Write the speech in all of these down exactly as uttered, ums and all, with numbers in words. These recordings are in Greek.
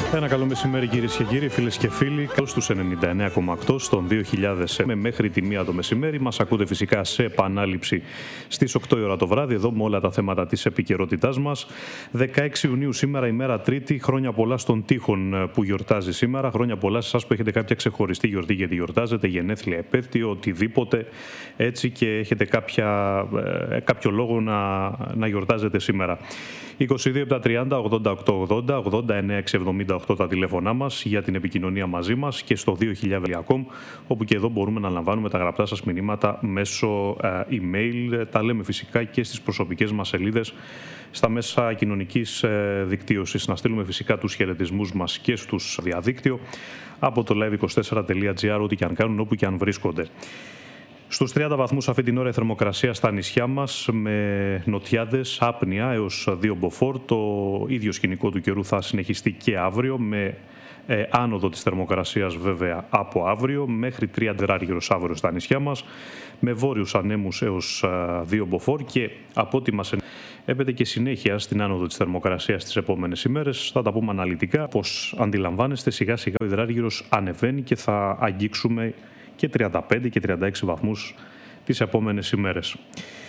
Ένα καλό μεσημέρι κυρίες και κύριοι, φίλες και φίλοι. Καλώς στους ενενήντα εννέα κόμμα οκτώ στον δύο χιλιάδες με μέχρι τη μία το μεσημέρι. Μας ακούτε φυσικά σε επανάληψη στις οκτώ η ώρα το βράδυ, εδώ με όλα τα θέματα της επικαιρότητάς μας. δεκαέξι Ιουνίου σήμερα, ημέρα Τρίτη. Χρόνια πολλά στον Τείχον που γιορτάζει σήμερα. Χρόνια πολλά σε εσάς που έχετε κάποια ξεχωριστή γιορτή γιατί γιορτάζετε, γενέθλια, επέτειο, οτιδήποτε έτσι και έχετε κάποια, ε, κάποιο λόγο να, να γιορτάζετε σήμερα. είκοσι δύο επτά τριάντα ογδόντα οκτώ ογδόντα ογδόντα εννέα εξακόσια εβδομήντα οκτώ τα τηλέφωνά μας για την επικοινωνία μαζί μας και στο δύο χιλιάδες τελεία com, όπου και εδώ μπορούμε να λαμβάνουμε τα γραπτά σας μηνύματα μέσω email. Τα λέμε φυσικά και στις προσωπικές μας σελίδες στα μέσα κοινωνικής δικτύωσης. Να στείλουμε φυσικά τους χαιρετισμούς μας και στους διαδίκτυο από το live είκοσι τέσσερα τελεία τζι άρ, ό,τι και αν κάνουν, όπου και αν βρίσκονται. Στους τριάντα βαθμούς αυτή την ώρα η θερμοκρασία στα νησιά μας, με νοτιάδες, άπνοια έως δύο μποφόρ. Το ίδιο σκηνικό του καιρού θα συνεχιστεί και αύριο, με ε, άνοδο της θερμοκρασίας βέβαια από αύριο, μέχρι τρία τεράργυρος αύριο στα νησιά μας, με βόρειους ανέμους έως δύο μποφόρ και από ό,τι μας έπεται και συνέχεια στην άνοδο της θερμοκρασίας τις επόμενες ημέρες. Θα τα πούμε αναλυτικά. Όπως αντιλαμβάνεστε, σιγά σιγά ο υδράργυρος ανεβαίνει και θα αγγίξουμε και τριάντα πέντε και τριάντα έξι βαθμούς τις επόμενες ημέρες.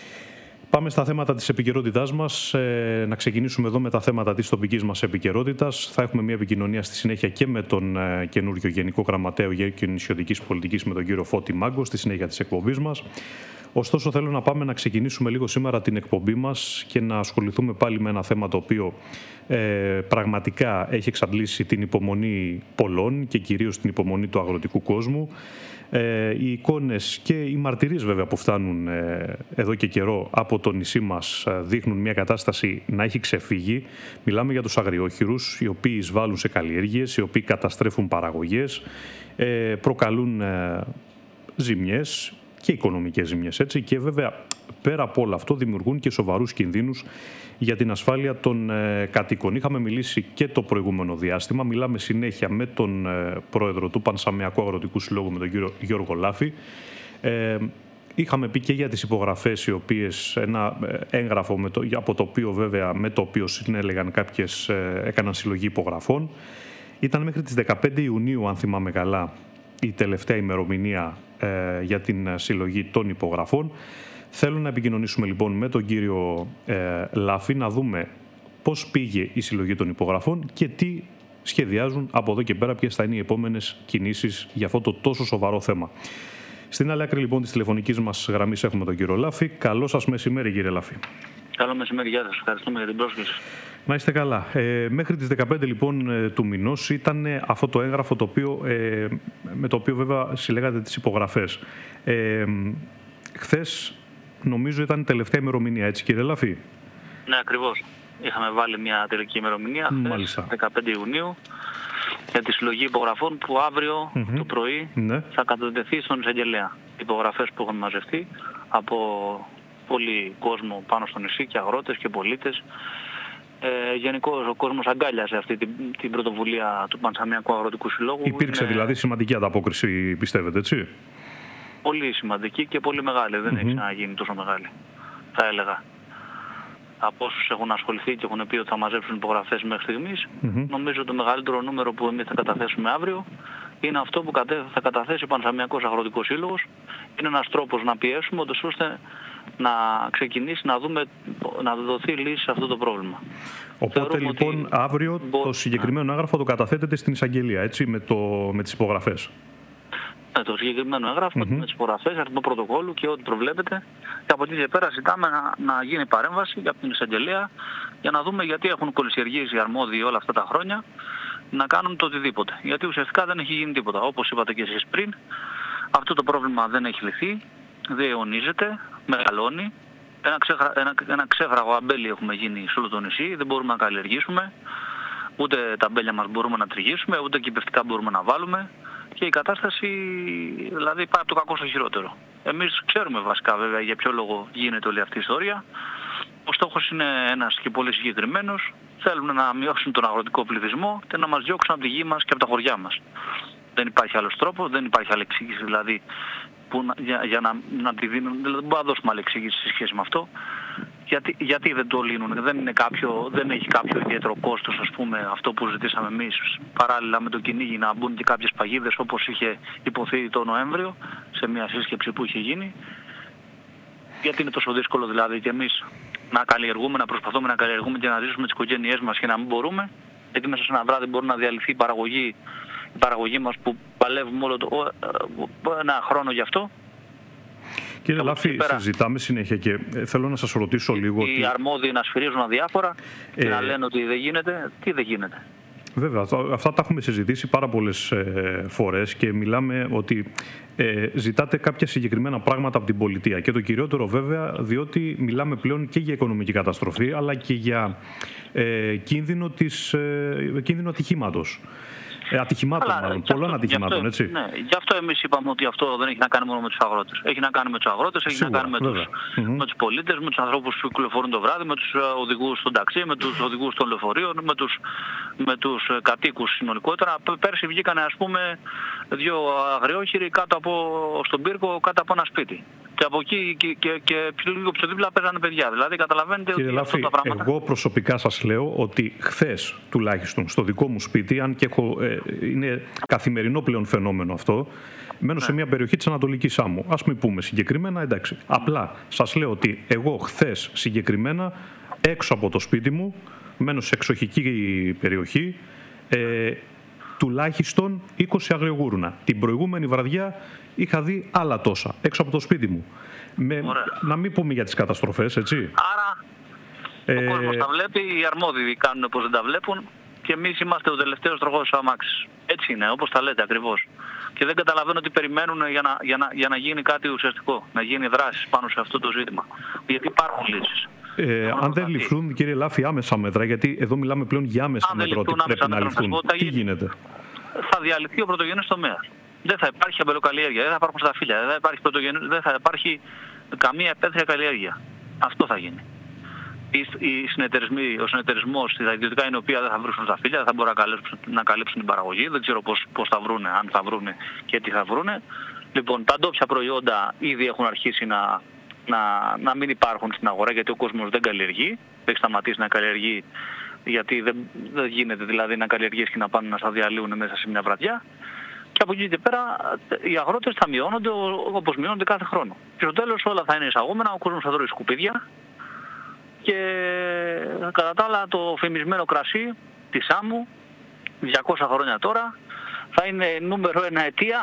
Πάμε στα θέματα της επικαιρότητάς μας. Ε, να ξεκινήσουμε εδώ με τα θέματα της τοπικής μας επικαιρότητας. Θα έχουμε μια επικοινωνία στη συνέχεια και με τον ε, καινούριο Γενικό Γραμματέα και Νησιωτικής Πολιτικής, με τον κύριο Φώτη Μάγκο, στη συνέχεια της εκπομπής μας. Ωστόσο, θέλω να πάμε να ξεκινήσουμε λίγο σήμερα την εκπομπή μας και να ασχοληθούμε πάλι με ένα θέμα το οποίο ε, πραγματικά έχει εξαντλήσει την υπομονή πολλών και κυρίως την υπομονή του αγροτικού κόσμου. Ε, οι εικόνες και οι μαρτυρίες βέβαια που φτάνουν ε, εδώ και καιρό από το νησί μας ε, δείχνουν μια κατάσταση να έχει ξεφύγει. Μιλάμε για τους αγριόχειρους, οι οποίοι εισβάλλουν σε καλλιέργειες, οι οποίοι καταστρέφουν παραγωγές, ε, προκαλούν ε, ζημιές και οικονομικές ζημιές, έτσι, και βέβαια πέρα από όλο αυτό δημιουργούν και σοβαρούς κινδύνους για την ασφάλεια των ε, κατοίκων. Είχαμε μιλήσει και το προηγούμενο διάστημα, μιλάμε συνέχεια με τον ε, πρόεδρο του Πανσαμιακού Αγροτικού Συλλόγου, με τον κύριο Γιώργο Λάφη. Ε, είχαμε πει και για τις υπογραφές, οι οποίες, ένα έγγραφο με το, από το οποίο βέβαια με το οποίο συνέλεγαν κάποιες, ε, έκαναν συλλογή υπογραφών. Ήταν μέχρι τις δεκαπέντε Ιουνίου, αν θυμάμαι καλά, η τελευταία ημερομηνία ε, για την συλλογή των υπογραφών. Θέλω να επικοινωνήσουμε λοιπόν με τον κύριο ε, Λάφη, να δούμε πώς πήγε η συλλογή των υπογραφών και τι σχεδιάζουν από εδώ και πέρα, ποιες θα είναι οι επόμενες κινήσεις για αυτό το τόσο σοβαρό θέμα. Στην άλλη άκρη λοιπόν της τηλεφωνικής μας γραμμής έχουμε τον κύριο Λάφη. Καλό σας μεσημέρι, κύριε Λάφη. Καλό μεσημέρι, γεια σας. Ευχαριστούμε για την πρόσκληση. Να είστε καλά. Ε, μέχρι τις δεκαπέντε λοιπόν του μηνός ήταν αυτό το έγγραφο το οποίο, ε, με το οποίο βέβαια συλλέγατε τις υπογραφές. Ε, χθες νομίζω ήταν η τελευταία ημερομηνία, έτσι κύριε Λάφη? Ναι, ακριβώς. Είχαμε βάλει μια τελική ημερομηνία χθες, δεκαπέντε Ιουνίου, για τη συλλογή υπογραφών που αύριο mm-hmm. το πρωί ναι. θα κατατεθεί στον εισαγγελέα. Υπογραφές που έχουν μαζευτεί από πολύ κόσμο πάνω στο νησί, και αγρότες και πολίτες. Ε, γενικώς ο κόσμος αγκάλιασε αυτή την, την πρωτοβουλία του Πανσαμιακού Αγροτικού Συλλόγου. Υπήρξε είναι δηλαδή σημαντική ανταπόκριση, πιστεύετε, έτσι? Πολύ σημαντική και πολύ μεγάλη. Δεν mm-hmm. έχει ξαναγίνει τόσο μεγάλη, θα έλεγα. Από όσους έχουν ασχοληθεί και έχουν πει ότι θα μαζέψουν υπογραφές μέχρι στιγμής, mm-hmm. νομίζω το μεγαλύτερο νούμερο που εμείς θα καταθέσουμε αύριο είναι αυτό που θα καταθέσει ο Πανσαμιακός Αγροτικός Σύλλογος. Είναι ένας τρόπος να πιέσουμε, ώστε να ξεκινήσει να δούμε, να δοθεί λύση σε αυτό το πρόβλημα. Οπότε Θεωρούμε λοιπόν ότι... αύριο μπο... το συγκεκριμένο έγγραφο το καταθέτεται στην εισαγγελία, έτσι, με, το... με τις υπογραφές? Ναι, το συγκεκριμένο έγγραφο mm-hmm. με τις υπογραφές, αριθμό πρωτοκόλλου και ό,τι προβλέπεται. Και από εκεί και πέρα ζητάμε να, να γίνει παρέμβαση από την εισαγγελία για να δούμε γιατί έχουν κολυσιεργήσει οι αρμόδιοι όλα αυτά τα χρόνια να κάνουν το οτιδήποτε. Γιατί ουσιαστικά δεν έχει γίνει τίποτα. Όπως είπατε και εσείς πριν, αυτό το πρόβλημα δεν έχει λυθεί, δεν αιωνίζεται, μεγαλώνει. Ένα, ξέχρα, ένα, ένα ξέφραγο αμπέλι έχουμε γίνει σε όλο το νησί, δεν μπορούμε να καλλιεργήσουμε, ούτε τα αμπέλια μας μπορούμε να τριγύσουμε, ούτε κυπευτικά μπορούμε να βάλουμε. Και η κατάσταση δηλαδή πάει από το κακό στο χειρότερο. Εμείς ξέρουμε βασικά βέβαια για ποιο λόγο γίνεται όλη αυτή η ιστορία. Ο στόχος είναι ένας και πολύ συγκεκριμένος. Θέλουν να μειώσουν τον αγροτικό πληθυσμό και να μας διώξουν από τη γη μας και από τα χωριά μας. Δεν υπάρχει άλλος τρόπος, δεν υπάρχει άλλη εξήγηση δηλαδή που να, για, για να, να τη δίνουν. Δηλαδή δεν μπορούμε να δώσουμε άλλη εξήγηση σε σχέση με αυτό. Γιατί, γιατί δεν το λύνουν, δεν, είναι κάποιο, δεν έχει κάποιο ιδιαίτερο κόστος, ας πούμε, αυτό που ζητήσαμε εμείς, παράλληλα με το κυνήγι να μπουν και κάποιες παγίδες όπως είχε υποθεί το Νοέμβριο σε μια σύσκεψη που είχε γίνει. Γιατί είναι τόσο δύσκολο δηλαδή και εμείς να καλλιεργούμε, να προσπαθούμε να καλλιεργούμε και να ζήσουμε τις οικογένειές μας και να μην μπορούμε, γιατί μέσα σε ένα βράδυ μπορεί να διαλυθεί η παραγωγή, η παραγωγή μας που παλεύουμε όλο το, ένα χρόνο γι' αυτό. Κύριε Λάφη, πέρα, συζητάμε συνέχεια και θέλω να σας ρωτήσω οι, λίγο... Οι ότι... αρμόδιοι να σφυρίζουν αδιάφορα ε... και να λένε ότι δεν γίνεται. Τι δεν γίνεται. Βέβαια, αυτά τα έχουμε συζητήσει πάρα πολλές ε, φορές και μιλάμε ότι ε, ζητάτε κάποια συγκεκριμένα πράγματα από την πολιτεία. Και το κυριότερο βέβαια, διότι μιλάμε πλέον και για οικονομική καταστροφή, αλλά και για ε, κίνδυνο, της, ε, κίνδυνο ατυχήματος. Ε, ατυχημάτων, αλλά, μάλλον. Πολλών ατυχημάτων, αυτό, έτσι. Ναι, γι' αυτό εμείς είπαμε ότι αυτό δεν έχει να κάνει μόνο με τους αγρότες. Έχει να κάνει με τους αγρότες, έχει Σίγουρα, να κάνει με τους, mm-hmm. με τους πολίτες, με τους ανθρώπους που κυκλοφορούν το βράδυ, με τους οδηγούς των ταξί, με τους οδηγούς των λεωφορείων, με τους, με τους κατοίκους συνολικότερα. Πέρσι βγήκανε, ας πούμε, δύο αγριόχειροι κάτω από, στον πύρκο κάτω από ένα σπίτι. Και από εκεί και, και, και λίγο πιο δίπλα παίζανε παιδιά. Δηλαδή καταλαβαίνετε Κύριε ότι Λάφη, αυτά τα πράγματα... εγώ προσωπικά σας λέω ότι χθες τουλάχιστον στο δικό μου σπίτι, αν και έχω, ε, είναι καθημερινό πλέον φαινόμενο αυτό, μένω ναι. σε μια περιοχή της Ανατολικής Άμμου. Ας μην πούμε συγκεκριμένα, εντάξει. Απλά σας λέω ότι εγώ χθες συγκεκριμένα έξω από το σπίτι μου, μένω σε εξοχική περιοχή, ε, τουλάχιστον είκοσι αγριογούρουνα. Την προηγούμενη βραδιά είχα δει άλλα τόσα έξω από το σπίτι μου. Με, να μην πούμε για τις καταστροφές, έτσι. Άρα ε... ο κόσμος τα βλέπει, οι αρμόδιοι κάνουν πως δεν τα βλέπουν και εμείς είμαστε ο τελευταίος τροχός της αμάξης. Έτσι είναι, όπως τα λέτε ακριβώς. Και δεν καταλαβαίνω τι περιμένουν για να, για, να, για να γίνει κάτι ουσιαστικό, να γίνει δράση πάνω σε αυτό το ζήτημα. Γιατί υπάρχουν λύσεις. Ε, αν δεν ληφθούν, κύριε Λάφη, άμεσα μέτρα, γιατί εδώ μιλάμε πλέον για άμεσα μέτρα ότι πρέπει να ληφθούν. Τι γίνεται? Θα διαλυθεί ο πρωτογενής τομέας. Δεν θα υπάρχει αμπελοκαλλιέργεια, δεν θα υπάρχουν σταφύλια, δεν θα υπάρχει, δεν θα υπάρχει καμία επέτρια καλλιέργεια. Αυτό θα γίνει. Οι, οι συνεταιρισμοί, ο συνεταιρισμός, τα ιδιωτικά είναι οποία δεν θα βρουν σταφύλια, δεν θα μπορούν να καλύψουν, να καλύψουν την παραγωγή, δεν ξέρω πώς, πώς θα βρούνε, αν θα βρούνε και τι θα βρούνε. Λοιπόν, τα ντόπια προϊόντα ήδη έχουν αρχίσει να, να, να μην υπάρχουν στην αγορά γιατί ο κόσμος δεν καλλιεργεί, έχει σταματήσει να καλλιεργεί γιατί δεν, δεν γίνεται δηλαδή να καλλιεργήσει και να πάνε να στα διαλύουν μέσα σε μια βραδιά. Και από εκεί και πέρα οι αγρότες θα μειώνονται όπως μειώνονται κάθε χρόνο. Και στο τέλος όλα θα είναι εισαγόμενα, ο κόσμος θα τρώει σκουπίδια και κατά τα άλλα το φημισμένο κρασί της Άμμου διακόσια χρόνια τώρα θα είναι νούμερο ένα αιτία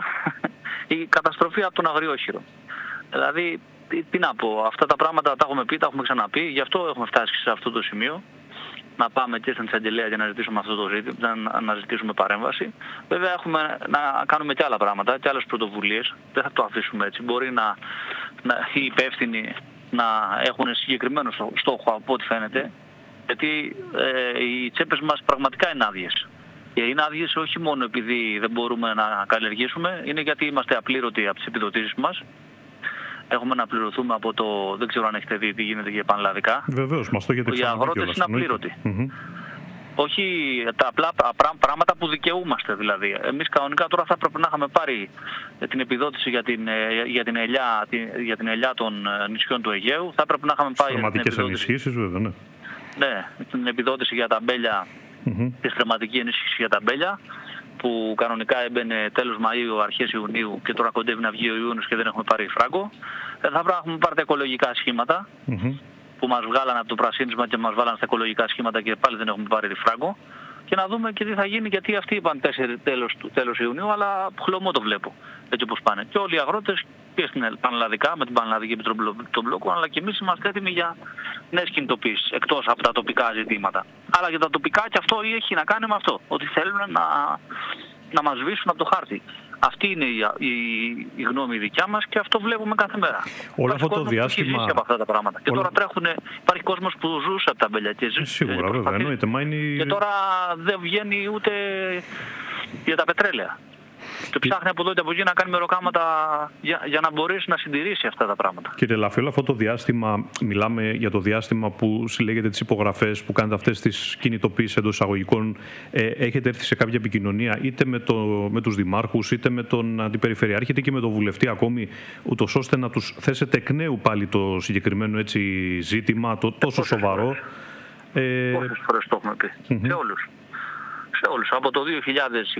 η καταστροφή από τον αγριόχειρο. Δηλαδή τι, τι να πω, αυτά τα πράγματα τα έχουμε πει, τα έχουμε ξαναπεί, γι' αυτό έχουμε φτάσει σε αυτό το σημείο. Να πάμε και στην εισαγγελέα για να ζητήσουμε αυτό το ζήτημα, να, να ζητήσουμε παρέμβαση. Βέβαια έχουμε να κάνουμε και άλλα πράγματα και άλλες πρωτοβουλίες. Δεν θα το αφήσουμε έτσι. Μπορεί να, να οι υπεύθυνοι να έχουν συγκεκριμένο στόχο από ό,τι φαίνεται. Γιατί ε, οι τσέπες μας πραγματικά είναι άδειες. Και είναι άδειες όχι μόνο επειδή δεν μπορούμε να καλλιεργήσουμε, είναι γιατί είμαστε απλήρωτοι από τις επιδοτήσεις μας. Έχουμε να πληρωθούμε από το... Δεν ξέρω αν έχετε δει τι γίνεται για πανελλαδικά. Βεβαίως, μας το έχετε ξαναδεί. Οι αγρότες είναι απλήρωτοι. Mm-hmm. Όχι τα απλά πράγματα που δικαιούμαστε δηλαδή. Εμείς κανονικά τώρα θα πρέπει να είχαμε πάρει την επιδότηση για την, για την, ελιά, για την ελιά των νησιών του Αιγαίου. Θα πρέπει να είχαμε πάρει στρωματικές ενισχύσεις, βέβαια, ναι. Ναι, την επιδότηση για τα μπέλια, mm-hmm. τη στρωματική ενίσχυση για τα μπέλια, που κανονικά έμπαινε τέλος Μαΐου, αρχές Ιουνίου και τώρα κοντεύει να βγει ο Ιούνιος και δεν έχουμε πάρει φράγκο. Θα πρέπει να έχουμε πάρει τα οικολογικά σχήματα mm-hmm. που μας βγάλανε από το πρασίνισμα και μας βάλανε στα οικολογικά σχήματα και πάλι δεν έχουμε πάρει τη φράγκο. Και να δούμε και τι θα γίνει, γιατί αυτοί είπαν τέσσερις τέλος, τέλος Ιουνίου, αλλά χλωμό το βλέπω έτσι όπως πάνε. Και όλοι οι αγρότες και στην πανελλαδικά, με την Πανελλαδική Επιτροπή των Μπλόκων, αλλά και εμείς είμαστε έτοιμοι για νέες κινητοποίησεις, εκτός από τα τοπικά ζητήματα. Αλλά για τα τοπικά και αυτό έχει να κάνει με αυτό, ότι θέλουν να, να μας σβήσουν από το χάρτη. Αυτή είναι η, η, η γνώμη δικιά μας και αυτό βλέπουμε κάθε μέρα. Όλο αυτό το διάστημα... από αυτά τα πράγματα. Και Όλα... τώρα τρέχουν, υπάρχει κόσμος που ζούσε από τα μπέλια και ζει. Σίγουρα, βέβαια, εννοείται. Μα είναι... Και τώρα δεν βγαίνει ούτε για τα πετρέλαια. Και ψάχνει από εδώ και από εκεί να κάνει μεροκάματα για, για να μπορέσει να συντηρήσει αυτά τα πράγματα. Κύριε Λάφη, όλο αυτό το διάστημα, μιλάμε για το διάστημα που συλλέγετε τις υπογραφές, που κάνετε αυτές τις κινητοποίησεις εντός εισαγωγικών, ε, έχετε έρθει σε κάποια επικοινωνία είτε με, το, με τους δημάρχους, είτε με τον αντιπεριφερειάρχη, είτε και με τον βουλευτή ακόμη, ούτως ώστε να τους θέσετε εκ νέου πάλι το συγκεκριμένο έτσι, ζήτημα, το τόσο Πόσες σοβαρό. Φορές. Ε... Πόσες φορές το έχουμε πει. Mm-hmm. Σε όλους. Σε όλους. Από το δύο χιλιάδες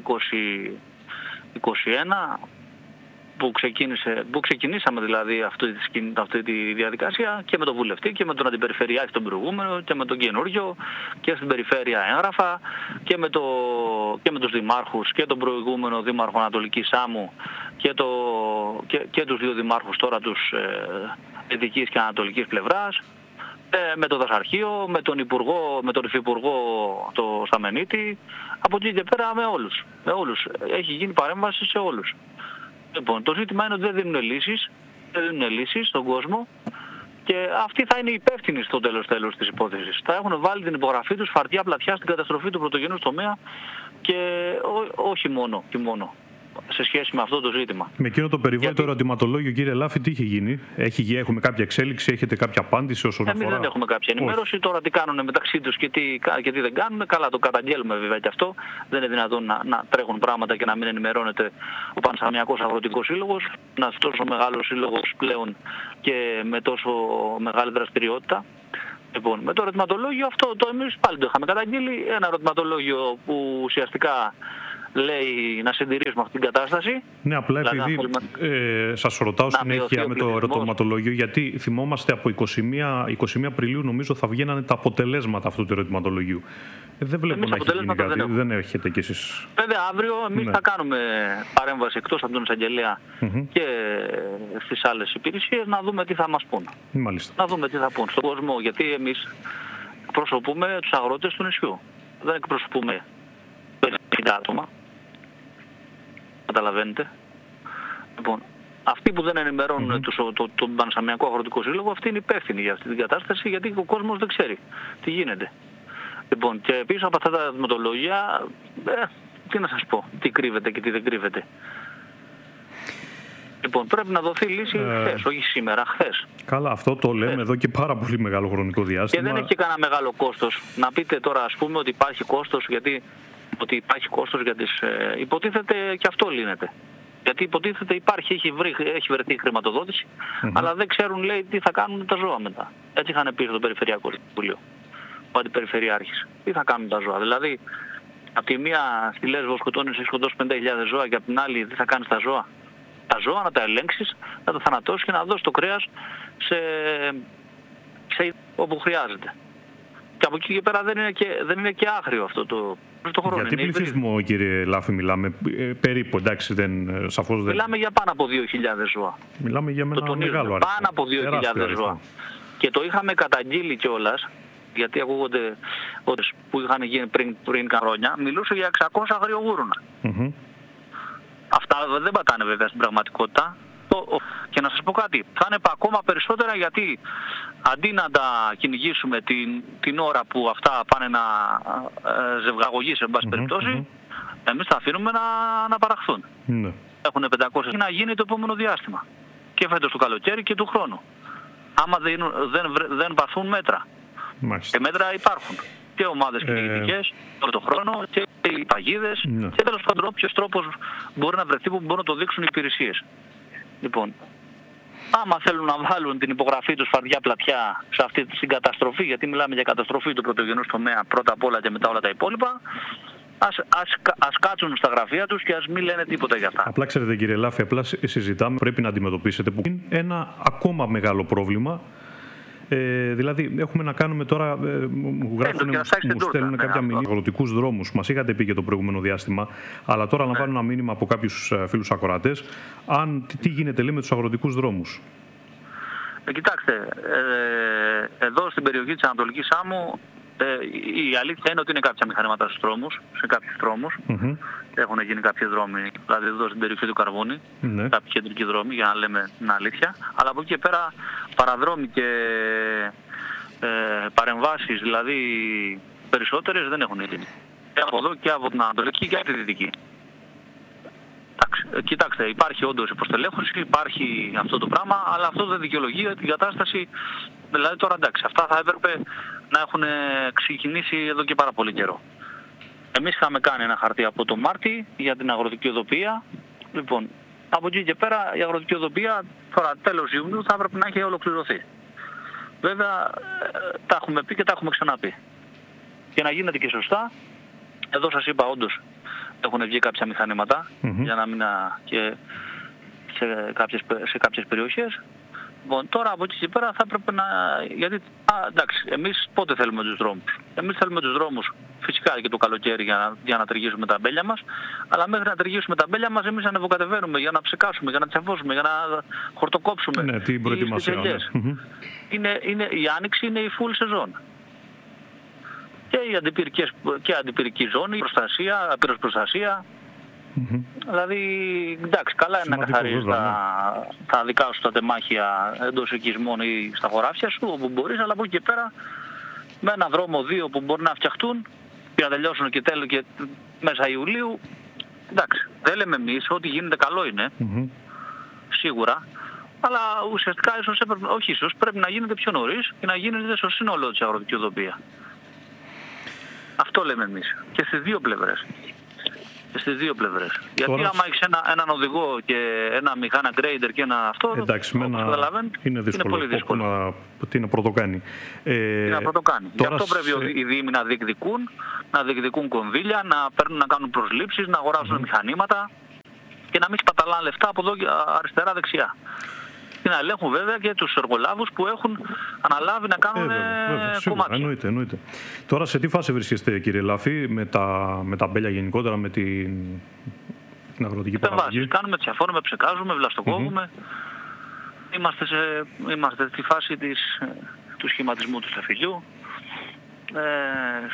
είκοσι ένα που, ξεκίνησε, που ξεκινήσαμε δηλαδή αυτή τη, αυτή τη διαδικασία και με τον βουλευτή και με τον αντιπεριφερειάρχη τον προηγούμενο και με τον καινούργιο και στην περιφέρεια έγγραφα και με, το, και με τους δημάρχους και τον προηγούμενο δήμαρχο Ανατολικής Σάμου και, το, και, και τους δύο δημάρχους τώρα τους ε, δυτικής και ανατολικής πλευράς, ε, με το δασαρχείο, με τον υπουργό, με τον υφυπουργό το Σταμενίτη, από εκεί και πέρα με όλους. Με όλους. Έχει γίνει παρέμβαση σε όλους. Λοιπόν, το ζήτημα είναι ότι δεν δίνουν λύσεις, δεν δίνουν λύσεις στον κόσμο και αυτοί θα είναι υπεύθυνοι στο τέλος τέλος της υπόθεσης. Θα έχουν βάλει την υπογραφή τους φαρτιά πλατιά στην καταστροφή του πρωτογενούς τομέα και ό, όχι μόνο και μόνο σε σχέση με αυτό το ζήτημα. Με εκείνο το περιβόητο Γιατί... ερωτηματολόγιο, κύριε Λάφη, τι είχε γίνει? Έχει, έχουμε κάποια εξέλιξη, έχετε κάποια απάντηση όσον αφορά? Εμείς δεν έχουμε κάποια ενημέρωση. Όχι. Τώρα τι κάνουν μεταξύ τους και τι, και τι δεν κάνουν. Καλά, το καταγγέλουμε βέβαια και αυτό. Δεν είναι δυνατόν να, να τρέχουν πράγματα και να μην ενημερώνεται ο Πανσαμιακός Αγροτικός Σύλλογος. Ένας τόσο μεγάλος σύλλογος πλέον και με τόσο μεγάλη δραστηριότητα. Λοιπόν, με το ερωτηματολόγιο αυτό το εμείς πάλι το είχαμε καταγγείλει. Ένα ερωτηματολόγιο που ουσιαστικά λέει να συντηρήσουμε αυτή την κατάσταση. Ναι, απλά δηλαδή, επειδή ε, σας ρωτάω συνέχεια με το ερωτηματολόγιο, γιατί θυμόμαστε από είκοσι μία, είκοσι μία Απριλίου νομίζω θα βγαίνανε τα αποτελέσματα αυτού του ερωτηματολογίου. Ε, δεν βλέπω εμείς να έχει γίνει κάτι, δεν, δεν έρχεται κι εσείς. Βέβαια αύριο εμείς ναι. θα κάνουμε παρέμβαση εκτός από τον εισαγγελέα mm-hmm. και στις άλλες υπηρεσίες να δούμε τι θα μας πούν. Μάλιστα. Να δούμε τι θα πούν στον κόσμο, γιατί εμείς εκπροσωπούμε τους αγρότες του νησιού. Δεν εκπροσωπούμε πενήντα άτομα. Καταλαβαίνετε. Λοιπόν, αυτοί που δεν ενημερώνουν mm-hmm. το, το, τον Πανσαμιακό Αγροτικό Σύλλογο, αυτοί είναι υπεύθυνοι για αυτή την κατάσταση, γιατί ο κόσμος δεν ξέρει τι γίνεται. Λοιπόν, και πίσω από αυτά τα ερωτηματολόγια, ε, τι να σας πω, τι κρύβεται και τι δεν κρύβεται. Λοιπόν, πρέπει να δοθεί λύση ε... χθες, όχι σήμερα, χθες. Καλά, αυτό το λέμε χθες. Εδώ και πάρα πολύ μεγάλο χρονικό διάστημα. Και δεν έχει κανένα μεγάλο κόστος. Να πείτε τώρα, ας πούμε, ότι υπάρχει κόστος, γιατί ότι υπάρχει κόστος για τις... Ε, υποτίθεται και αυτό λύνεται. Γιατί υποτίθεται υπάρχει, έχει, βρει, έχει βρεθεί χρηματοδότηση, mm-hmm. αλλά δεν ξέρουν, λέει, τι θα κάνουν τα ζώα μετά. Έτσι είχαν πει στο Περιφερειακό Συμβούλιο ο Αντιπεριφερειάρχης. Τι θα κάνουν τα ζώα. Δηλαδή, από τη μία στη Λέσβο σκοτώνεις, έχει σκοτώσει πενήντα χιλιάδες ζώα και από την άλλη τι θα κάνεις τα ζώα. Τα ζώα να τα ελέγξεις, να τα θανατώσεις και να δώσεις το κρέας σε, σε όπου χρειάζεται. Και από εκεί και πέρα δεν είναι και, δεν είναι και άγριο αυτό το... Για τι πληθυσμό, κύριε Λάφη, μιλάμε? Ε, περίπου, εντάξει, δεν, σαφώς δεν... Μιλάμε για πάνω από δύο χιλιάδες ζώα. Μιλάμε για ένα το μεγάλο αριθμό. Πάνω από δύο χιλιάδες ζώα. Και το είχαμε καταγγείλει κιόλας, γιατί ακούγονται που είχαν γίνει πριν, πριν χρόνια, μιλούσε για εξακόσια αγριογούρουνα. Mm-hmm. Αυτά δεν πατάνε βέβαια στην πραγματικότητα. Και να σας πω κάτι, θα είναι ακόμα περισσότερα, γιατί αντί να τα κυνηγήσουμε την, την ώρα που αυτά πάνε να ε, ζευγαγωγεί σε μπάση mm-hmm, περιπτώσει, mm-hmm. εμείς θα αφήνουμε να, να παραχθούν. Mm-hmm. Έχουν πεντακόσια να γίνει το επόμενο διάστημα. Και φέτος το καλοκαίρι και του χρόνου. Άμα δεν, δεν, δεν βαθούν μέτρα. Μάλιστα. Και μέτρα υπάρχουν. Και ομάδες κυνηγητικές, ε... το χρόνο και οι παγίδες mm-hmm. και τέλος πάντων όποιος τρόπος μπορεί να βρεθεί που μπορούν να το δείξουν οι υπηρεσίες. Λοιπόν, άμα θέλουν να βάλουν την υπογραφή τους φαρδιά πλατιά σε αυτή την καταστροφή, γιατί μιλάμε για καταστροφή του πρωτογενούς τομέα πρώτα απ' όλα και μετά όλα τα υπόλοιπα, ας, ας, ας κάτσουν στα γραφεία τους και ας μην λένε τίποτα για αυτά. Απλά ξέρετε, κύριε Λάφη, απλά συζητάμε, πρέπει να αντιμετωπίσετε που είναι ένα ακόμα μεγάλο πρόβλημα. Ε, δηλαδή, έχουμε να κάνουμε τώρα. Ε, μου γράφουν, μου, μου στέλνουν κάποια ναι, μηνύματα αγροτικούς δρόμους. Μας είχατε πει και το προηγούμενο διάστημα, αλλά τώρα ναι. λαμβάνω ένα μήνυμα από κάποιους φίλους ακροατές. Αν, τι, τι γίνεται, λέει, με τους αγροτικούς δρόμους? Ε, κοιτάξτε, ε, εδώ στην περιοχή της Ανατολικής Σάμου, ε, η αλήθεια είναι ότι είναι κάποια μηχανήματα στους δρόμους, σε κάποιους δρόμους. Mm-hmm. Έχουν γίνει κάποιοι δρόμοι, δηλαδή εδώ στην περιοχή του Καρβούνη, mm-hmm. κάποιοι κεντρικοί δρόμοι, για να λέμε την αλήθεια. Αλλά από εκεί και πέρα παραδρόμοι και ε, παρεμβάσεις, δηλαδή περισσότερες δεν έχουν γίνει. Και από εδώ και από την Ανατολική και από τη Δυτική. Εντάξει, κοιτάξτε, υπάρχει όντως υποστελέχωση, υπάρχει αυτό το πράγμα, αλλά αυτό δεν δικαιολογεί την κατάσταση. Δηλαδή τώρα εντάξει, αυτά θα έπρεπε να έχουν ξεκινήσει εδώ και πάρα πολύ καιρό. Εμείς είχαμε κάνει ένα χαρτί από το Μάρτι για την αγροτική οδοποιία. Λοιπόν, από εκεί και πέρα η αγροτική οδοποιία τώρα τέλος Ιουνίου θα έπρεπε να έχει ολοκληρωθεί. Βέβαια τα έχουμε πει και τα έχουμε ξαναπεί. Και να γίνεται και σωστά, εδώ σας είπα όντως έχουν βγει κάποια μηχανήματα mm-hmm. για να μην και σε κάποιες, σε κάποιες περιοχές. Λοιπόν, τώρα από εκεί και πέρα θα έπρεπε να... Γιατί, α, εντάξει, εμείς πότε θέλουμε τους δρόμους. Εμείς θέλουμε τους δρόμους φυσικά και το καλοκαίρι για να, για να τριγύσουμε τα μπέλια μας, αλλά μέχρι να τριγύσουμε τα μπέλια μας εμείς ανεβοκατεβαίνουμε για να ψεκάσουμε, για να τσαφώσουμε, για να χορτοκόψουμε. Ναι, την προετοιμασία. Ναι. Είναι, είναι, η άνοιξη είναι η full σεζόν. Και η αντιπυρική, και αντιπυρική ζώνη, η προστασία, απείρως προστασία. Mm-hmm. Δηλαδή, εντάξει, καλά είναι να καθαρίζεις τα, ναι. τα δικά σου τα τεμάχια εντός οικισμών ή στα χωράφια σου, όπου μπορείς, αλλά από εκεί και πέρα με ένα δρόμο δύο που μπορεί να φτιαχτούν και να τελειώσουν και τέλος και μέσα Ιουλίου. Εντάξει, δεν λέμε εμείς ότι γίνεται καλό είναι, mm-hmm. σίγουρα, αλλά ουσιαστικά ίσως έπρεπε, όχι ίσως, πρέπει να γίνεται πιο νωρίς και να γίνεται στο σύνολο της αγροτικής οδοποιίας. Αυτό λέμε εμείς και στις δύο πλευρές. Στις δύο πλευρές. Γιατί τώρα... άμα έχεις ένα, έναν οδηγό και ένα μηχάνα grader και ένα αυτό, εντάξει, όπως καταλαβαίνει, είναι, είναι πολύ δύσκολο. Να, τι να πρωτοκάνει. Ε, τι να πρωτοκάνει. Γι' αυτό σε... πρέπει οι δήμοι να διεκδικούν, να διεκδικούν κονδύλια, να παίρνουν να κάνουν προσλήψεις, να αγοράσουν mm. μηχανήματα και να μην σπαταλάνε λεφτά από εδώ αριστερά-δεξιά. Και να ελέγχουν βέβαια και τους εργολάβους που έχουν αναλάβει να κάνουν ε, βέβαια, βέβαια, κομμάτια. Εννοείται, εννοείται. Τώρα σε τι φάση βρίσκεστε κύριε Λάφη με τα, με τα μπέλια γενικότερα, με την, την αγροτική παραγωγή? Κάνουμε, τσιαφώνουμε, ψεκάζουμε, βλαστοκόβουμε. Mm-hmm. Είμαστε, σε, είμαστε στη φάση της, του σχηματισμού του σταφυλιού. Ε,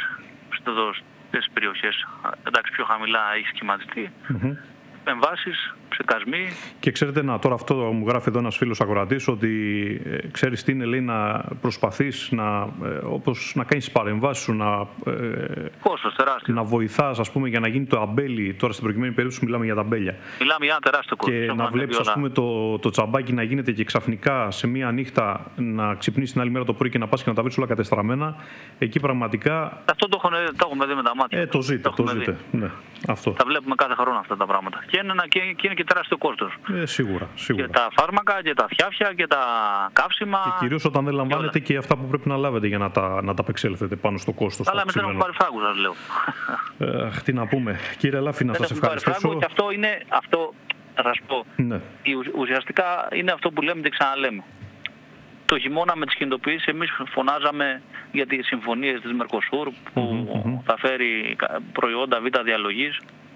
στις περιοχές εντάξει, πιο χαμηλά έχει σχηματιστεί. Mm-hmm. Εμβάσεις, ψεκασμοί. Και ξέρετε, να, τώρα αυτό μου γράφει εδώ ένας φίλος ακροατής, ότι ε, ξέρεις τι είναι, λέει, να προσπαθείς να, ε, όπως να κάνεις τις παρεμβάσεις σου, να, ε, Κόστος, τεράστιο. να βοηθάς, ας πούμε, για να γίνει το αμπέλι. Τώρα στην προκειμένη περίπτωση μιλάμε για τα αμπέλια. Μιλάμε για ένα τεράστιο κόστος. Και να βλέπεις, ας πούμε, το, το τσαμπάκι να γίνεται και ξαφνικά σε μία νύχτα να ξυπνήσεις την άλλη μέρα το πρωί και να πας και να τα βρεις όλα κατεστραμμένα. Εκεί πραγματικά. Αυτό το, έχουν, το έχουμε δει με τα μάτια. Ε, το ζείτε, το, το ζείτε. Ναι, αυτό. Τα βλέπουμε κάθε χρόνο αυτά τα πράγματα. Και είναι, και, και είναι και τεράστιο κόστος. Ε, σίγουρα, σίγουρα. Και τα φάρμακα και τα φτιάφια και τα καύσιμα. Και κυρίως όταν δεν λαμβάνετε και, και αυτά που πρέπει να λάβετε για να τα, να τα απεξέλθετε πάνω στο κόστος. Αλλά εμείς δεν έχουμε πάρει φράγκους, σας λέω. Ε, τι να πούμε. Κύριε Λάφη, να σας ευχαριστήσω. Και αυτό είναι, αυτό, θα σας πω, ναι. ουσιαστικά είναι αυτό που λέμε και ξαναλέμε. Το χειμώνα με τις κινητοποιήσεις εμείς φωνάζαμε για τις συμφωνίες της Μερκοσούρ που mm-hmm, mm-hmm. θα φέρει προϊόντα β' διαλογής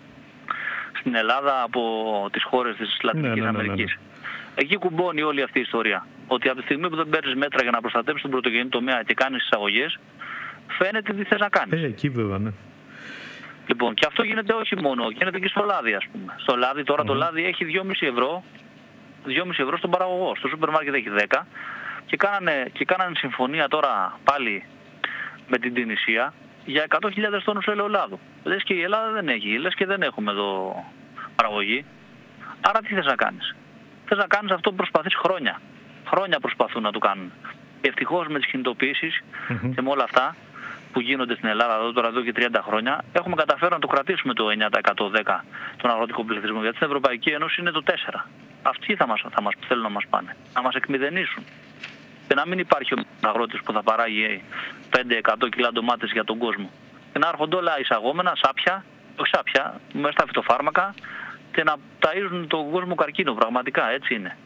στην Ελλάδα από τις χώρες της Λατινικής ναι, ναι, Αμερικής. Ναι, ναι, ναι. Εκεί κουμπώνει όλη αυτή η ιστορία. Ότι από τη στιγμή που δεν παίρνεις μέτρα για να προστατεύσεις τον πρωτογενή τομέα και κάνεις εισαγωγές, φαίνεται τι θες να κάνεις. Ε, εκεί βέβαια, ναι. Λοιπόν, και αυτό γίνεται όχι μόνο, γίνεται και στο λάδι, ας πούμε. Στο λάδι, τώρα mm. το λάδι έχει δυόμισι ευρώ, δυόμισι ευρώ στον παραγωγό. Στο σούπερ μάρκετ έχει δέκα. Και κάνανε, και κάνανε συμφωνία τώρα πάλι με την Τινησία για εκατό χιλιάδες τόνους ελαιολάδου. Λες και η Ελλάδα δεν έχει, λες και δεν έχουμε εδώ παραγωγή. Άρα τι θες να κάνεις? Θες να κάνεις αυτό που προσπαθείς χρόνια. Χρόνια προσπαθούν να το κάνουν. Ευτυχώς με τις κινητοποιήσεις mm-hmm. και με όλα αυτά που γίνονται στην Ελλάδα εδώ, τώρα εδώ και τριάντα χρόνια, έχουμε καταφέρει να το κρατήσουμε το εννιά τοις εκατό δέκα τον αγροτικό πληθυσμό. Γιατί στην Ευρωπαϊκή Ένωση είναι το τέσσερα τοις εκατό. Αυτοί θα, μας, θα μας θέλουν να μας πάνε, να μας εκμηδενήσουν. Και να μην υπάρχει ο αγρότης που θα παράγει πέντε εκατό κιλά ντομάτες για τον κόσμο. Και να έρχονται όλα εισαγόμενα, σάπια, όχι σάπια, μέσα στα φυτοφάρμακα και να ταΐζουν τον κόσμο καρκίνο. Πραγματικά έτσι είναι.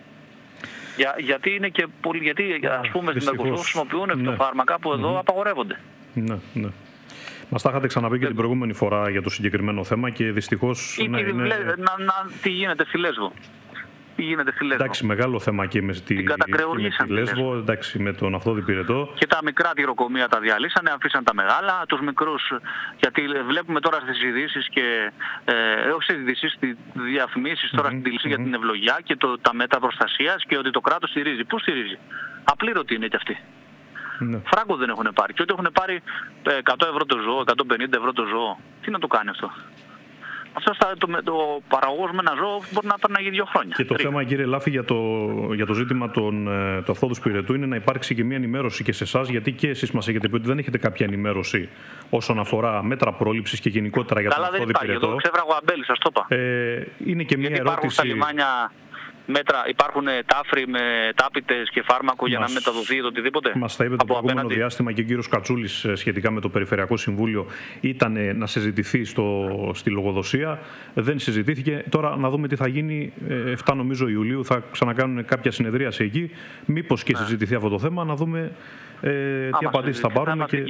Για, γιατί είναι και πολύ, γιατί ας πούμε στην Μερκοσούρ χρησιμοποιούν φυτοφάρμακα ναι. που εδώ mm-hmm. απαγορεύονται. Ναι, ναι. Μας τα είχατε ξαναπεί και την προηγούμενη φορά για το συγκεκριμένο θέμα και δυστυχώς. Ή, ναι, είναι... να, να, τι γίνεται στη Λέσβο. Τι γίνεται στη Λέσβο. Εντάξει, μεγάλο θέμα και με τη, τη Λέσβο, εντάξει, με τον αυτό διπηρετό. Και τα μικρά τυροκομεία τα διαλύσανε, αφήσαν τα μεγάλα, τους μικρούς, γιατί βλέπουμε τώρα στις ειδήσεις και, ε, όχι στις ειδήσεις, στις διαφημίσεις τώρα mm-hmm, στην τηλεόραση mm-hmm. για την ευλογιά και το, τα μέτρα προστασίας και ότι το κράτος στηρίζει. Πού στηρίζει? Απλήρωτοι είναι και αυτοί. Ναι. Φράγκο δεν έχουν πάρει. Και ότι έχουν πάρει εκατό ευρώ το ζώο, εκατόν πενήντα ευρώ το ζώο. Τι να το κάνει αυτό? Αυτό το, το παραγωγός με ένα ζώο μπορεί να παίρνει δύο χρόνια. Και το τρία. θέμα, κύριε Λάφη, για το, για το ζήτημα των, του αυθόδους πυρετού είναι να υπάρξει και μια ενημέρωση και σε εσάς, γιατί και εσείς μας έχετε πει ότι δεν έχετε κάποια ενημέρωση όσον αφορά μέτρα πρόληψης και γενικότερα για τον αυθόδη πυρετό. Εδώ ξέφραγο αμπέλι, σας το είπα. Ε, είναι και μια γιατί ερώτηση. Υπάρχουν στα λιμάνια μέτρα, υπάρχουν τάφροι με τάπητες και φάρμακο μας, για να μεταδοθεί οτιδήποτε. Μας τα είπε το προηγούμενο διάστημα και ο κύριος Κατσούλης σχετικά με το Περιφερειακό Συμβούλιο, ήταν να συζητηθεί στο, στη λογοδοσία. Δεν συζητήθηκε. Τώρα να δούμε τι θα γίνει. εφτά νομίζω Ιουλίου θα ξανακάνουν κάποια συνεδρίαση εκεί. Μήπως και ναι. συζητηθεί αυτό το θέμα, να δούμε ε, τι απαντήσεις θα πάρουμε. Και...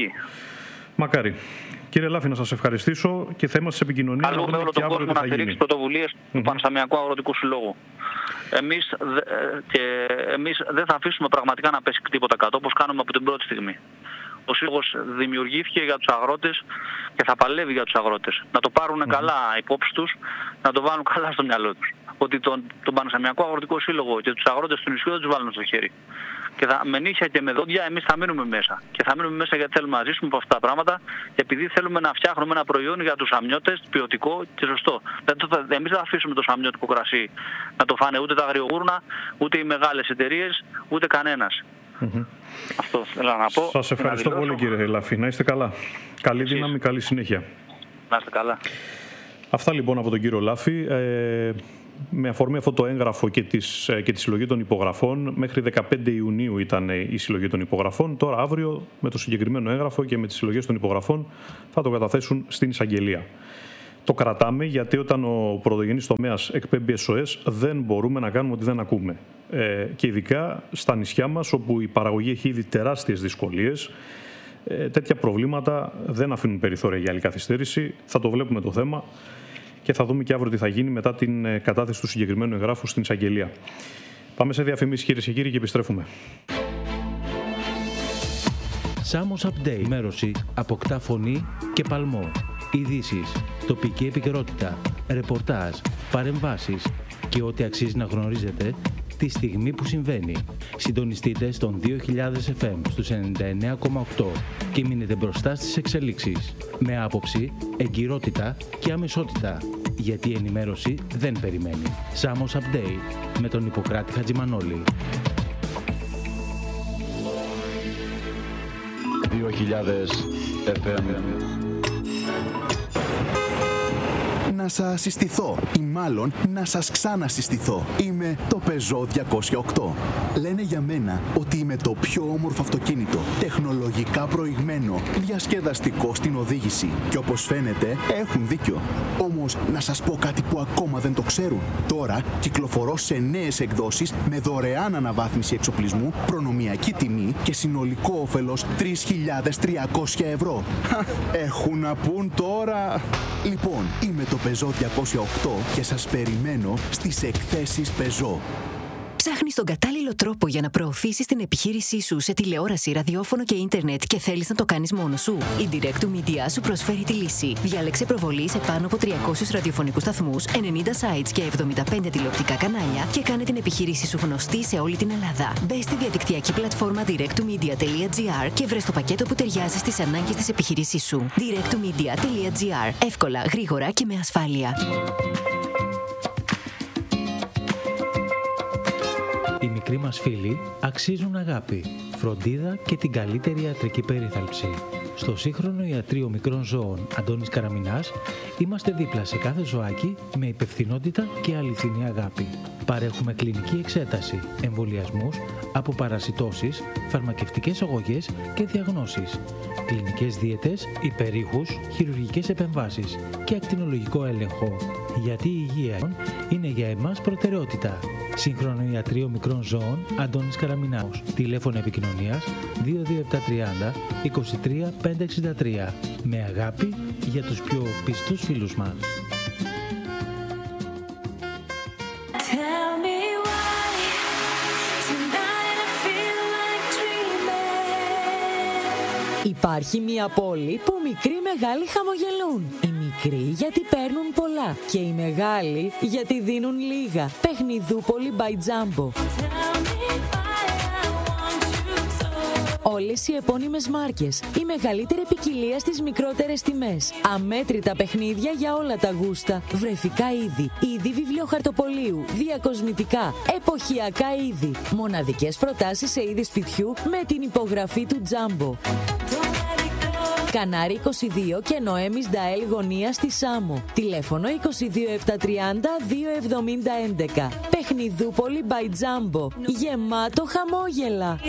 Μακάρι. Κύριε Λάφη, να σας ευχαριστήσω και θα είμαστε σε επικοινωνία. Καλούμε όλο τον κόσμο να στηρίξει πρωτοβουλίες mm-hmm. του Πανσαμιακού Αγροτικού Συλλόγου. Εμείς, και εμείς δεν θα αφήσουμε πραγματικά να πέσει τίποτα κάτω, όπως κάνουμε από την πρώτη στιγμή. Ο Σύλλογος δημιουργήθηκε για τους αγρότες και θα παλεύει για τους αγρότες. Να το πάρουν mm-hmm. καλά υπόψη τους, να το βάλουν καλά στο μυαλό τους. Ότι τον, τον Πανσαμιακό Αγροτικό Σύλλογο και τους αγρότες του νησιού δεν τους βάλουν στο χέρι. Και θα, με νύχια και με δόντια εμείς θα μείνουμε μέσα. Και θα μείνουμε μέσα γιατί θέλουμε να ζήσουμε από αυτά τα πράγματα και επειδή θέλουμε να φτιάχνουμε ένα προϊόν για τους αμνιώτες, ποιοτικό και σωστό. Εμείς δεν θα αφήσουμε το αμνιώτικο κρασί να το φάνε ούτε τα αγριογούρνα, ούτε οι μεγάλες εταιρείες, ούτε κανένας. Mm-hmm. Αυτό θέλω να πω. Σας ευχαριστώ πολύ, κύριε Λάφη. Να είστε καλά. Καλή Εσείς. δύναμη, καλή συνέχεια. Να είστε καλά. Αυτά λοιπόν από τον κύριο Λάφη. Ε... Με αφορμή αυτό το έγγραφο και, της, και τη συλλογή των υπογραφών, μέχρι δεκαπέντε Ιουνίου ήταν η συλλογή των υπογραφών. Τώρα αύριο με το συγκεκριμένο έγγραφο και με τις συλλογές των υπογραφών θα το καταθέσουν στην εισαγγελία. Το κρατάμε γιατί όταν ο πρωτογενής τομέας εκπέμπει ες ο ες δεν μπορούμε να κάνουμε ότι δεν ακούμε. Ε, και ειδικά στα νησιά μας όπου η παραγωγή έχει ήδη τεράστιες δυσκολίες, ε, τέτοια προβλήματα δεν αφήνουν περιθώρια για άλλη καθυστέρηση. Θα το βλέπουμε το θέμα. Και θα δούμε και αύριο τι θα γίνει μετά την κατάθεση του συγκεκριμένου εγγράφου στην εισαγγελία. Πάμε σε διαφημίσεις, κυρίες και κύριοι, και επιστρέφουμε. Σάμος Update. Μέρωση αποκτά φωνή και παλμό. Ειδήσεις, τοπική επικαιρότητα, ρεπορτάζ, παρεμβάσεις και ό,τι αξίζει να γνωρίζετε τη στιγμή που συμβαίνει. Συντονιστείτε στον δύο χιλιάδες εφ εμ στους ενενήντα εννέα κόμμα οκτώ και μείνετε μπροστά στις εξελίξεις. Με άποψη, εγκυρότητα και αμεσότητα. Γιατί η ενημέρωση δεν περιμένει. Σάμος Update με τον Ιπποκράτη Χατζημανόλη. δύο χιλιάδες εφ εμ. Να σας συστηθώ ή μάλλον να σας ξανασυστηθώ. Είμαι το Peugeot διακόσια οκτώ. Λένε για μένα ότι είμαι το πιο όμορφο αυτοκίνητο, τεχνολογικά προηγμένο, διασκεδαστικό στην οδήγηση. Και όπως φαίνεται έχουν δίκιο. Όμως να σας πω κάτι που ακόμα δεν το ξέρουν. Τώρα κυκλοφορώ σε νέες εκδόσεις με δωρεάν αναβάθμιση εξοπλισμού, προνομιακή τιμή και συνολικό όφελος τρεις χιλιάδες τριακόσια ευρώ. Έχουν να πούν τώρα. Λοιπόν, είμαι το Peugeot διακόσια οκτώ και σας περιμένω στις εκθέσεις Peugeot. Ψάχνεις τον κατάλληλο τρόπο για να προωθήσεις την επιχείρησή σου σε τηλεόραση, ραδιόφωνο και ίντερνετ και θέλεις να το κάνεις μόνος σου? Η Direct to Media σου προσφέρει τη λύση. Διάλεξε προβολή σε πάνω από τριακόσιους ραδιοφωνικούς σταθμούς, ενενήντα sites και εβδομήντα πέντε τηλεοπτικά κανάλια και κάνε την επιχείρησή σου γνωστή σε όλη την Ελλάδα. Μπες στη διαδικτυακή πλατφόρμα direct to media τελεία gr και βρες το πακέτο που ταιριάζει στις ανάγκες της επιχείρησής σου. direct to media τελεία gr. Εύκολα, γρήγορα και με ασφάλεια. Οι μικροί μας φίλοι αξίζουν αγάπη, φροντίδα και την καλύτερη ιατρική περίθαλψη. Στο σύγχρονο ιατρείο μικρών ζώων Αντώνης Καραμινάς είμαστε δίπλα σε κάθε ζωάκι με υπευθυνότητα και αληθινή αγάπη. Παρέχουμε κλινική εξέταση, εμβολιασμούς, αποπαρασιτώσεις, φαρμακευτικές αγωγές και διαγνώσεις, κλινικές δίαιτες, υπερήχους, χειρουργικές επεμβάσεις και ακτινολογικό έλεγχο. Γιατί η υγεία είναι για εμάς προτεραιότητα. Σύγχρονο ιατρείο μικρών ζώων Αντώνης Καραμινάους. Τηλέφωνο επικοινωνίας δύο δύο επτά τριάντα είκοσι τρία πεντακόσια εξήντα τρία. Με αγάπη για τους πιο πιστούς φίλους μας. Υπάρχει μια πόλη που μικροί μεγάλοι χαμογελούν. Οι μικροί γιατί παίρνουν πολλά και οι μεγάλοι γιατί δίνουν λίγα. Παιχνιδούπολη by Jumbo. Όλες οι επώνυμες μάρκες, η μεγαλύτερη ποικιλία στις μικρότερες τιμές, αμέτρητα παιχνίδια για όλα τα γούστα, βρεφικά είδη, είδη βιβλιοχαρτοπολίου, διακοσμητικά, εποχιακά είδη, μοναδικές προτάσεις σε είδη σπιτιού με την υπογραφή του Τζάμπο. Κανάρι είκοσι δύο και Νοέμις Νταέλ γωνία στη Σάμο. Τηλέφωνο είκοσι δύο επτακόσια τριάντα δύο εβδομήντα έντεκα. Παιχνιδούπολη by Jumbo. Γεμάτο χαμόγελα.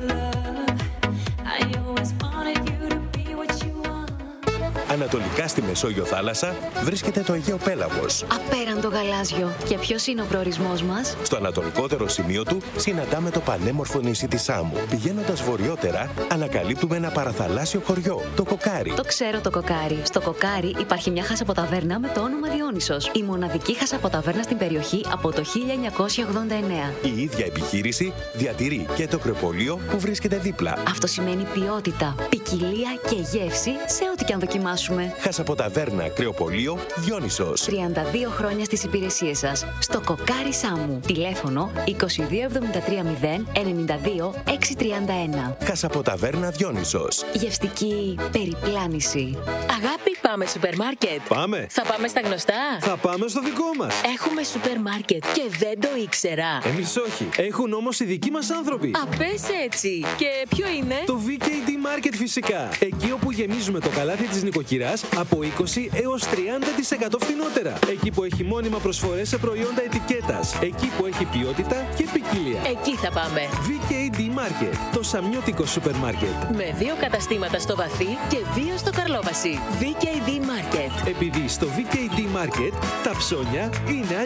Ανατολικά στη Μεσόγειο θάλασσα βρίσκεται το Αιγαίο Πέλαγος. Απέραντο γαλάζιο. Και ποιος είναι ο προορισμός μας? Στο ανατολικότερο σημείο του συναντάμε το πανέμορφο νησί της Σάμου. Πηγαίνοντας βορειότερα, ανακαλύπτουμε ένα παραθαλάσσιο χωριό, το Κοκάρι. Το ξέρω το Κοκάρι. Στο Κοκάρι υπάρχει μια χασαποταβέρνα με το όνομα Διόνυσος. Η μοναδική χασαποταβέρνα στην περιοχή από το χίλια εννιακόσια ογδόντα εννέα. Η ίδια επιχείρηση διατηρεί και το κρεοπολείο που βρίσκεται δίπλα. Αυτό σημαίνει ποιότητα, ποικιλία και γεύση σε ό,τι και αν δοκιμάσουμε. Χασαποταβέρνα Κρεοπολείο Διόνυσος. τριάντα δύο χρόνια στις υπηρεσίες σας. Στο Κοκάρι Σάμου. Τηλέφωνο είκοσι δύο εβδομήντα τρία μηδέν ενενήντα δύο εξακόσια τριάντα ένα. Χασαποταβέρνα Διόνυσος. Γευστική περιπλάνηση. Αγάπη, πάμε σούπερ μάρκετ. Πάμε. Θα πάμε στα γνωστά. Θα πάμε στο δικό μας. Έχουμε σούπερ μάρκετ και δεν το ήξερα. Εμείς όχι. Έχουν όμως οι δικοί μας άνθρωποι. Α, πες έτσι. Και ποιο είναι? Το βι κέι ντι Market φυσικά. Εκεί όπου γεμίζουμε το καλάθι της νοικοκυράς από είκοσι έως τριάντα τοις εκατό φθηνότερα. Εκεί που έχει μόνιμα προσφορές σε προϊόντα ετικέτας. Εκεί που έχει ποιότητα και ποικιλία. Εκεί θα πάμε. βι κέι ντι Market. Το σαμιώτικο σούπερ μάρκετ. Με δύο καταστήματα στο Βαθύ και δύο στο Καρλόβαση. βι κέι ντι Market. Επειδή στο βι κέι ντι Market τα ψώνια είναι